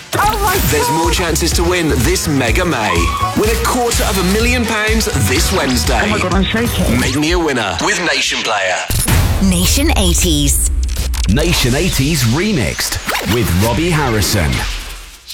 Oh my God. There's more chances to win this Mega May. Win £250,000 this Wednesday. Oh my God, I'm shaking. Make me a winner with Nation Player. Nation 80s. Nation 80s Remixed with Robbie Harrison.